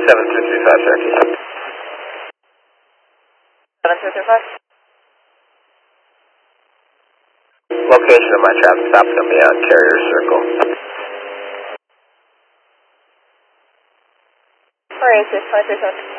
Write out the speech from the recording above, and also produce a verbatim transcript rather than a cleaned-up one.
seven three three five, Cherokee. seven three three five. Location of my traffic stop is going to be on Carrier Circle. four eight six five three seven.